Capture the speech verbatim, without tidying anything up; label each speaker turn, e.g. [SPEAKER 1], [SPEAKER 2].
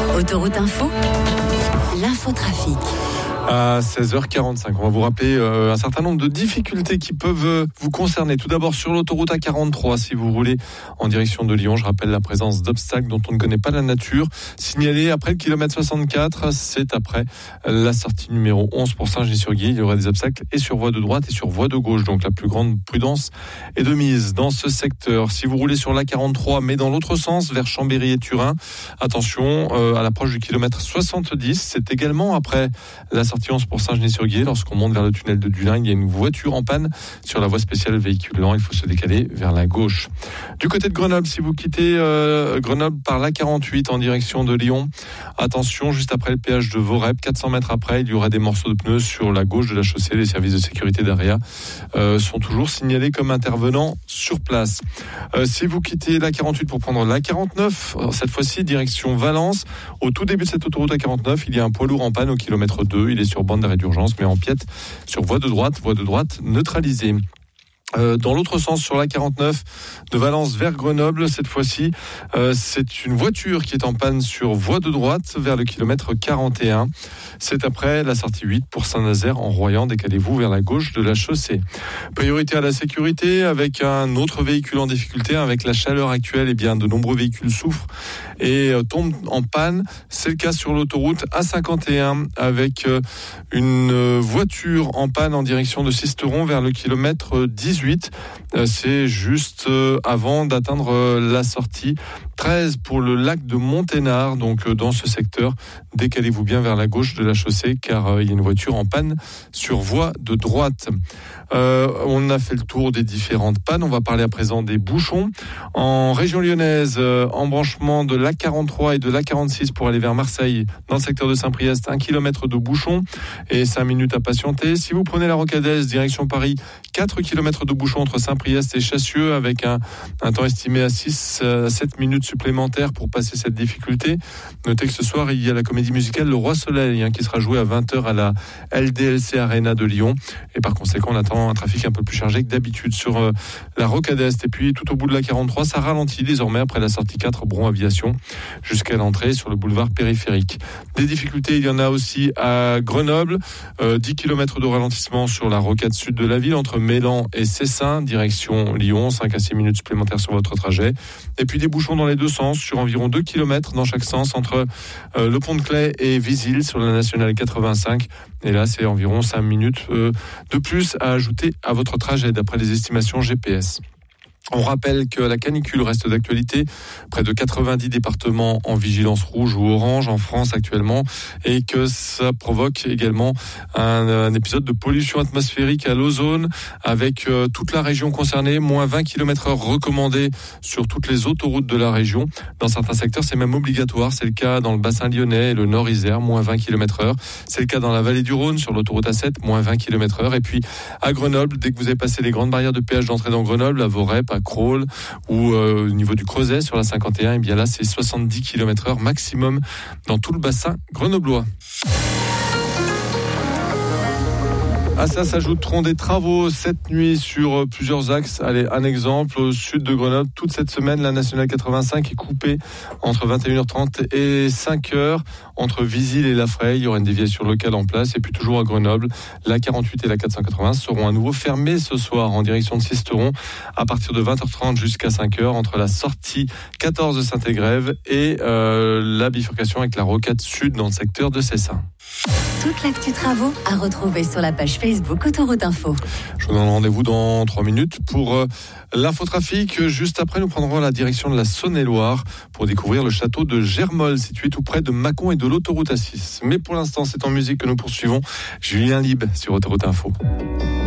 [SPEAKER 1] Autoroute Info, l'infotrafic.
[SPEAKER 2] À seize heures quarante-cinq, on va vous rappeler euh, un certain nombre de difficultés qui peuvent euh, vous concerner. Tout d'abord sur l'autoroute A quarante-trois, si vous roulez en direction de Lyon, je rappelle la présence d'obstacles dont on ne connaît pas la nature. Signalé après le kilomètre soixante-quatre, c'est après la sortie numéro onze pour Saint-Genis-sur-Guiers. Il y aura des obstacles et sur voie de droite et sur voie de gauche, donc la plus grande prudence est de mise dans ce secteur. Si vous roulez sur l'A quarante-trois, mais dans l'autre sens, vers Chambéry et Turin, attention euh, à l'approche du kilomètre soixante-dix, c'est également après la sortie onze pour Saint-Genis-sur-Guiers. Lorsqu'on monte vers le tunnel de Dunin, il y a une voiture en panne sur la voie spéciale véhicule lent. Il faut se décaler vers la gauche. Du côté de Grenoble, si vous quittez euh, Grenoble par l'A quarante-huit en direction de Lyon, attention, juste après le péage de Vorep, quatre cents mètres après, il y aura des morceaux de pneus sur la gauche de la chaussée. Les services de sécurité d'Area euh, sont toujours signalés comme intervenants sur place. Euh, si vous quittez l'A quarante-huit pour prendre l'A quarante-neuf, cette fois-ci direction Valence, au tout début de cette autoroute A quarante-neuf, il y a un poids lourd en panne au kilomètre deux. Il est sur bande d'arrêt d'urgence, mais en piète sur voie de droite, voie de droite neutralisée. Euh, dans l'autre sens, sur l'A quarante-neuf, de Valence vers Grenoble, cette fois-ci, euh, c'est une voiture qui est en panne sur voie de droite vers le kilomètre quarante et un. C'est après la sortie huit pour Saint-Nazaire en Royan. Décalez-vous vers la gauche de la chaussée. Priorité à la sécurité avec un autre véhicule en difficulté. Avec la chaleur actuelle, eh bien, de nombreux véhicules souffrent et euh, tombent en panne. C'est le cas sur l'autoroute A cinquante et un avec euh, une voiture en panne en direction de Sisteron vers le kilomètre dix-huit. C'est juste avant d'atteindre la sortie treize pour le lac de Monténard. Donc dans ce secteur, décalez-vous bien vers la gauche de la chaussée car il y a une voiture en panne sur voie de droite. Euh, on a fait le tour des différentes pannes. On va parler à présent des bouchons. En région lyonnaise, euh, embranchement de l'A quarante-trois et de l'A quarante-six pour aller vers Marseille dans le secteur de Saint-Priest, un kilomètre de bouchons et cinq minutes à patienter. Si vous prenez la Rocadelle, direction Paris, quatre kilomètres de bouchons entre Saint-Priest et Chassieux avec un, un temps estimé à six à sept minutes supplémentaires pour passer cette difficulté. Notez que ce soir, il y a la comédie musicale Le Roi Soleil hein, qui sera jouée à vingt heures à la L D L C Arena de Lyon. Et par conséquent, on attend un trafic un peu plus chargé que d'habitude sur euh, la Rocade Est. Et puis tout au bout de l'A quarante-trois, ça ralentit désormais après la sortie quatre Bron Aviation jusqu'à l'entrée sur le boulevard périphérique. Des difficultés, il y en a aussi à Grenoble. Euh, dix kilomètres de ralentissement sur la rocade sud de la ville entre Mélan et Cessin, direction Lyon, cinq à six minutes supplémentaires sur votre trajet. Et puis des bouchons dans les deux sens sur environ deux kilomètres dans chaque sens entre euh, le pont de Claye et Visil sur la nationale quatre-vingt-cinq. Et là, c'est environ cinq minutes euh, de plus à ajouter à votre trajet d'après les estimations G P S. On rappelle que la canicule reste d'actualité. Près de quatre-vingt-dix départements en vigilance rouge ou orange en France actuellement et que ça provoque également un, un épisode de pollution atmosphérique à l'ozone avec euh, toute la région concernée. Moins vingt kilomètres heure recommandés sur toutes les autoroutes de la région. Dans certains secteurs, c'est même obligatoire. C'est le cas dans le bassin lyonnais et le nord Isère, moins vingt kilomètres heure. C'est le cas dans la vallée du Rhône sur l'autoroute A sept, moins vingt kilomètres heure. Et puis à Grenoble, dès que vous avez passé les grandes barrières de péage d'entrée dans Grenoble, à Vorep, à Crolles ou euh, au niveau du Creuset sur la cinquante et un, et bien là c'est soixante-dix kilomètres heure maximum dans tout le bassin grenoblois. À ça s'ajouteront des travaux cette nuit sur plusieurs axes. Allez, un exemple, au sud de Grenoble, toute cette semaine, la nationale quatre-vingt-cinq est coupée entre vingt et une heures trente et cinq heures entre Visil et La Fraye. Il y aura une déviation locale en place. Et puis toujours à Grenoble, la quarante-huit et la quatre cent quatre-vingts seront à nouveau fermées ce soir en direction de Sisteron à partir de vingt heures trente jusqu'à cinq heures entre la sortie quatorze de Saint-Égrève et euh, la bifurcation avec la rocade sud dans le secteur de Cessin.
[SPEAKER 1] Toute l'actu travaux à retrouver sur la page Facebook Autoroute Info.
[SPEAKER 2] Je vous donne rendez-vous dans trois minutes pour euh, l'infotrafic. Juste après, nous prendrons la direction de la Saône-et-Loire pour découvrir le château de Germolles, situé tout près de Mâcon et de l'autoroute A six. Mais pour l'instant, c'est en musique que nous poursuivons. Julien Lieb sur Autoroute Info.